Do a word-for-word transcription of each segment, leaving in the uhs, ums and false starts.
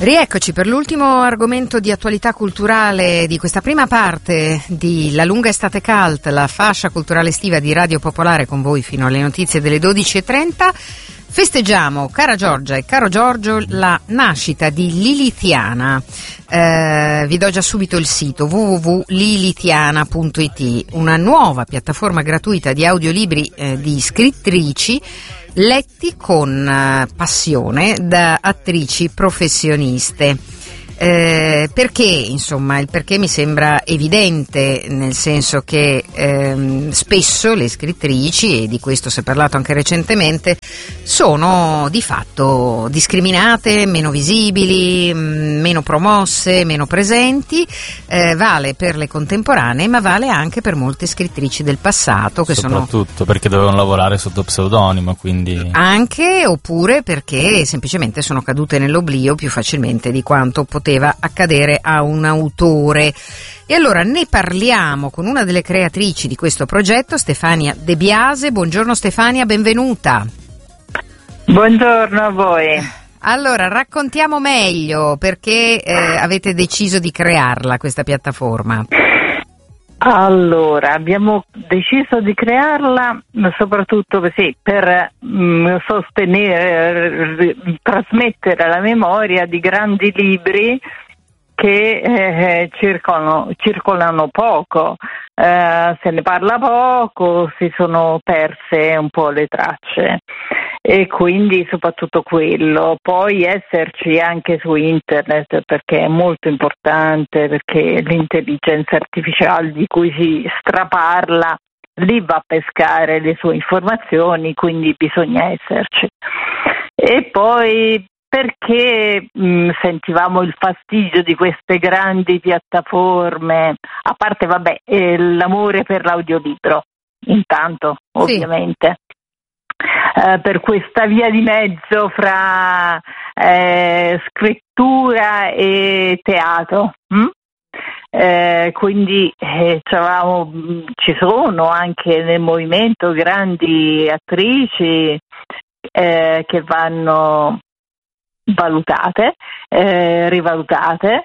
Rieccoci per l'ultimo argomento di attualità culturale di questa prima parte di La lunga estate cult, la fascia culturale estiva di Radio Popolare, con voi fino alle notizie delle dodici e trenta. Festeggiamo, cara Giorgia e caro Giorgio, la nascita di Lilithiana. Eh, vi do già subito il sito w w w punto lilithiana punto i t, una nuova piattaforma gratuita di audiolibri eh, di scrittrici letti con eh, passione da attrici professioniste. Eh, perché, insomma, il perché mi sembra evidente, nel senso che ehm, spesso le scrittrici, e di questo si è parlato anche recentemente, sono di fatto discriminate, meno visibili, mh, meno promosse, meno presenti. Eh, vale per le contemporanee, ma vale anche per molte scrittrici del passato, che sono soprattutto perché dovevano lavorare sotto pseudonimo, quindi anche, oppure perché semplicemente sono cadute nell'oblio più facilmente di quanto poteva accadere a un autore. E allora ne parliamo con una delle creatrici di questo progetto, Stefania De Biase. Buongiorno Stefania, benvenuta. Buongiorno a voi. Allora, raccontiamo meglio perché eh, avete deciso di crearla questa piattaforma. Allora, abbiamo deciso di crearla soprattutto sì, per mh, sostenere, r- trasmettere la memoria di grandi libri che eh, circolano, circolano poco, eh, se ne parla poco, si sono perse un po' le tracce. E quindi soprattutto quello, poi esserci anche su internet perché è molto importante, perché l'intelligenza artificiale di cui si straparla lì va a pescare le sue informazioni, quindi bisogna esserci. E poi perché mh, sentivamo il fastidio di queste grandi piattaforme, a parte vabbè eh, l'amore per l'audiolibro, intanto ovviamente. Sì. Uh, per questa via di mezzo fra eh, scrittura e teatro, hm? eh, quindi eh, c'avamo, ci sono anche nel movimento grandi attrici eh, che vanno valutate, eh, rivalutate.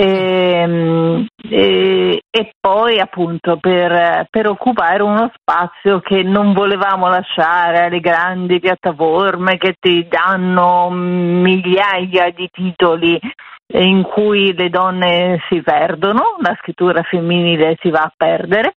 E, e, e poi appunto per, per occupare uno spazio che non volevamo lasciare alle grandi piattaforme che ti danno migliaia di titoli in cui le donne si perdono, la scrittura femminile si va a perdere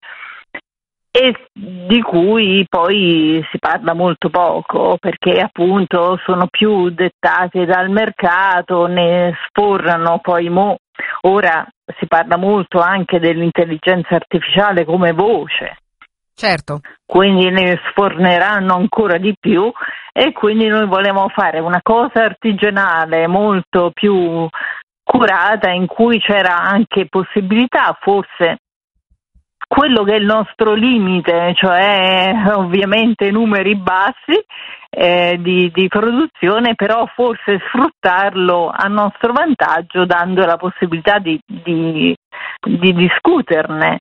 e di cui poi si parla molto poco perché appunto sono più dettate dal mercato, ne sfornano poi mo. Ora si parla molto anche dell'intelligenza artificiale come voce. Certo. Quindi ne sforneranno ancora di più e quindi noi volevamo fare una cosa artigianale molto più curata in cui c'era anche possibilità, forse quello che è il nostro limite, cioè ovviamente numeri bassi eh, di, di produzione, però forse sfruttarlo a nostro vantaggio dando la possibilità di, di, di discuterne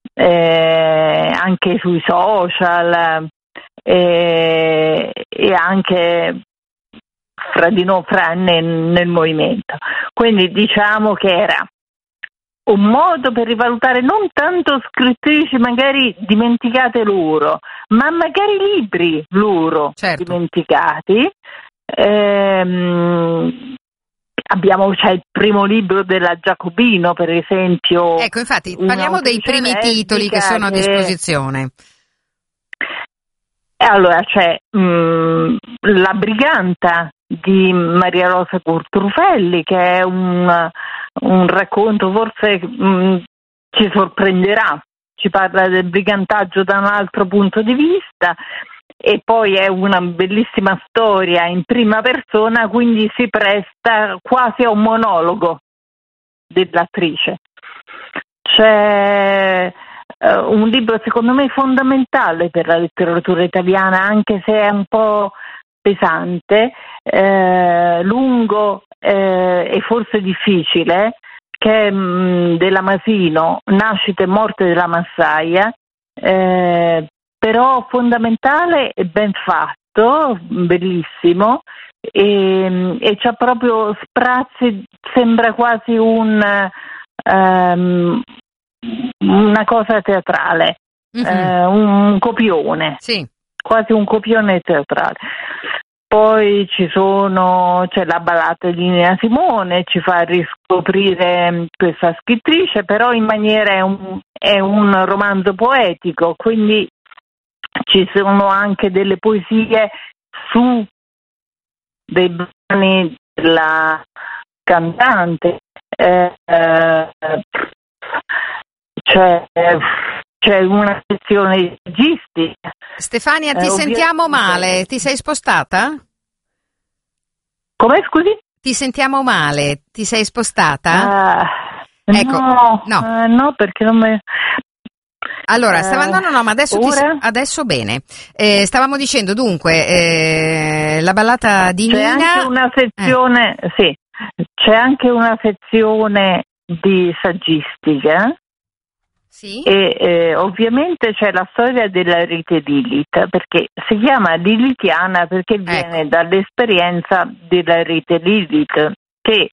eh, anche sui social eh, e anche fra di noi, fra nel, nel movimento. Quindi diciamo che era un modo per rivalutare non tanto scrittrici magari dimenticate loro, ma magari libri loro, certo, dimenticati. Ehm, abbiamo c'è il primo libro della Giacobino, per esempio. Ecco, infatti, parliamo dei primi titoli che sono a disposizione. E allora c'è mh, La Briganta di Maria Rosa Curtrufelli, che è un, un racconto, forse mh, ci sorprenderà, ci parla del brigantaggio da un altro punto di vista e poi è una bellissima storia in prima persona, quindi si presta quasi a un monologo dell'attrice. C'è uh, un libro secondo me fondamentale per la letteratura italiana, anche se è un po' pesante, eh, lungo eh, e forse difficile, che è mh, della Masino, Nascita e morte della Massaia, eh, però fondamentale e ben fatto. fatto, bellissimo, e, e c'ha proprio sprazzi, sembra quasi un um, una cosa teatrale, mm-hmm. eh, un copione, sì. quasi un copione teatrale. Poi ci sono, c'è la ballata di Nina Simone, ci fa riscoprire questa scrittrice, però in maniera è un, è un romanzo poetico, quindi ci sono anche delle poesie su dei brani della cantante, eh, eh, c'è, c'è una sezione saggistica. Stefania, ti eh, sentiamo male, ti sei spostata? Come, scusi? Ti sentiamo male, ti sei spostata? Uh, ecco, no, no. Uh, no, perché non mi... Allora, stavamo, no, no, no, ma adesso, ti, adesso bene. Eh, stavamo dicendo dunque, eh, la ballata di c'è Nina. C'è anche una sezione, eh. sì, c'è anche una sezione di saggistica. Sì. E eh, ovviamente c'è la storia della rete Lilith, perché si chiama Lilithiana perché viene ecco. dall'esperienza della rete Lilith, che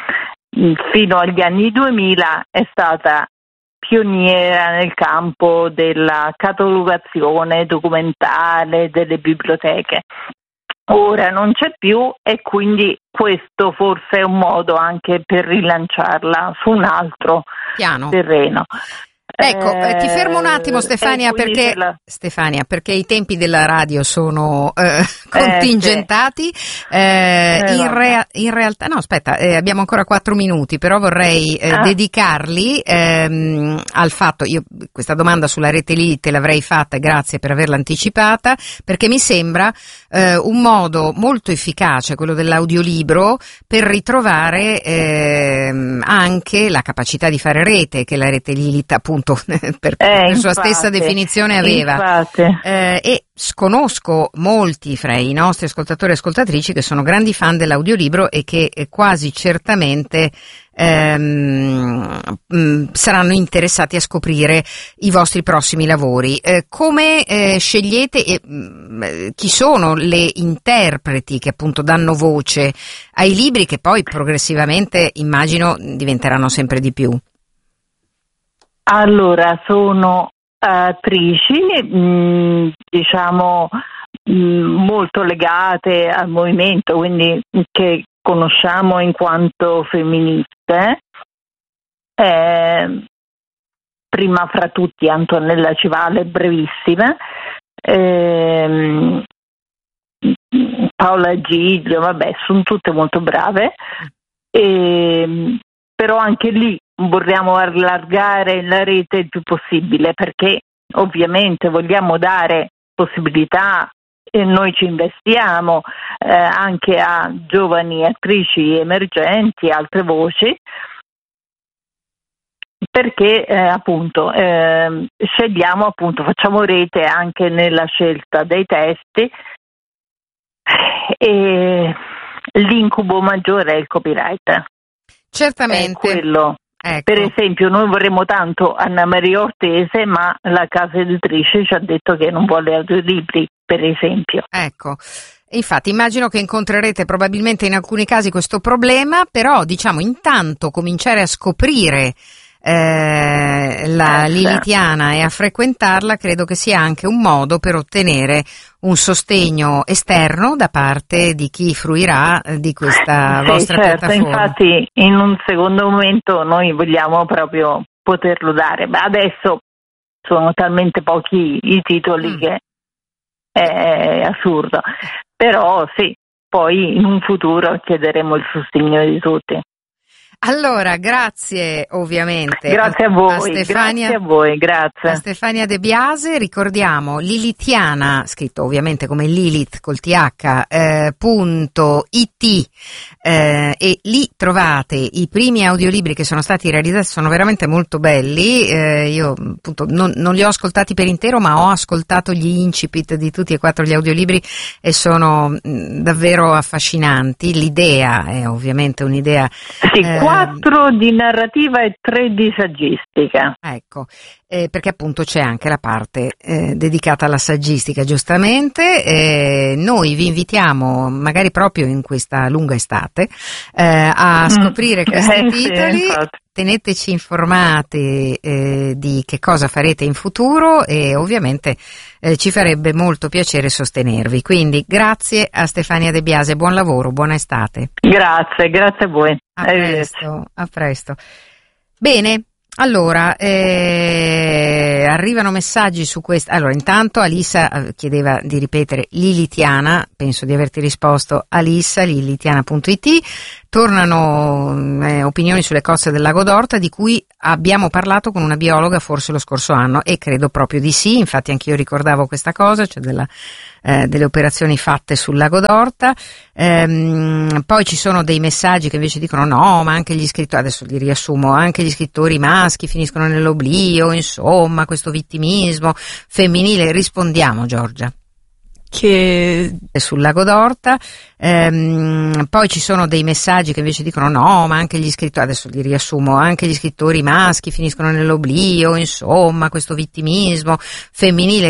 fino agli anni duemila è stata pioniera nel campo della catalogazione documentale delle biblioteche. Ora non c'è più e quindi questo forse è un modo anche per rilanciarla su un altro piano. terreno. Ecco, eh, ti fermo un attimo Stefania perché, la... Stefania, perché i tempi della radio sono eh, contingentati. Eh, eh, in, rea- in realtà, no aspetta, eh, abbiamo ancora quattro minuti, però vorrei eh, ah. dedicarli ehm, al fatto, io questa domanda sulla rete Lilith te l'avrei fatta e grazie per averla anticipata, perché mi sembra eh, un modo molto efficace, quello dell'audiolibro, per ritrovare ehm, anche la capacità di fare rete che la rete Lilith appunto per, eh, per sua stessa definizione aveva eh, e sconosco molti fra i nostri ascoltatori e ascoltatrici che sono grandi fan dell'audiolibro e che eh, quasi certamente ehm, mh, saranno interessati a scoprire i vostri prossimi lavori. Eh, come eh, scegliete e mh, chi sono le interpreti che appunto danno voce ai libri che poi progressivamente immagino diventeranno sempre di più? Allora, sono attrici, mh, diciamo, mh, molto legate al movimento, quindi che conosciamo in quanto femministe. Eh, prima fra tutti Antonella Civale, brevissima, eh, Paola Giglio, vabbè, sono tutte molto brave, eh, però anche lì vorremmo allargare la rete il più possibile perché ovviamente vogliamo dare possibilità e noi ci investiamo eh, anche a giovani attrici emergenti, altre voci, perché eh, appunto eh, scegliamo appunto, facciamo rete anche nella scelta dei testi e l'incubo maggiore è il copyright. Certamente. È quello. Ecco. Per esempio noi vorremmo tanto Anna Maria Ortese, ma la casa editrice ci ha detto che non vuole audiolibri, per esempio. Ecco, infatti immagino che incontrerete probabilmente in alcuni casi questo problema, però diciamo intanto cominciare a scoprire eh, la Lilithiana e a frequentarla credo che sia anche un modo per ottenere un sostegno esterno da parte di chi fruirà di questa sì, vostra certo, piattaforma. Infatti in un secondo momento noi vogliamo proprio poterlo dare, ma adesso sono talmente pochi i titoli mm. che è assurdo, però sì, poi in un futuro chiederemo il sostegno di tutti. Allora, grazie ovviamente grazie a, a voi, a Stefania, grazie a voi, grazie. A Stefania De Biase, ricordiamo Lilithiana, scritto ovviamente come Lilith col th, eh, punto it eh, e lì trovate i primi audiolibri che sono stati realizzati, sono veramente molto belli, eh, io appunto non, non li ho ascoltati per intero ma ho ascoltato gli incipit di tutti e quattro gli audiolibri e sono mh, davvero affascinanti, l'idea è ovviamente un'idea sì, eh, quattro di narrativa e tre di saggistica. Ecco, eh, perché appunto c'è anche la parte eh, dedicata alla saggistica, giustamente. Eh, noi vi invitiamo, magari proprio in questa lunga estate, eh, a scoprire Mm. questi Eh, sì, titoli. infatti. Teneteci informati eh, di che cosa farete in futuro e ovviamente eh, ci farebbe molto piacere sostenervi. Quindi grazie a Stefania De Biasi, buon lavoro, buona estate. Grazie, grazie a voi. A Arrivederci. presto, a presto. Bene, allora, eh, arrivano messaggi su questo. Allora, intanto Alissa eh, chiedeva di ripetere Lilitiana, penso di averti risposto, Alissa, lilitiana punto it. Tornano eh, opinioni sulle coste del Lago d'Orta, di cui abbiamo parlato con una biologa forse lo scorso anno, e credo proprio di sì, infatti anch'io ricordavo questa cosa, cioè della, eh, delle operazioni fatte sul Lago d'Orta. Ehm, poi ci sono dei messaggi che invece dicono no, ma anche gli scrittori, adesso li riassumo, anche gli scrittori maschi finiscono nell'oblio, insomma questo vittimismo femminile. Rispondiamo, Giorgia. Che Sul Lago d'Orta. Ehm, poi ci sono dei messaggi che invece dicono no, ma anche gli scrittori, adesso li riassumo, anche gli scrittori maschi finiscono nell'oblio, insomma questo vittimismo femminile.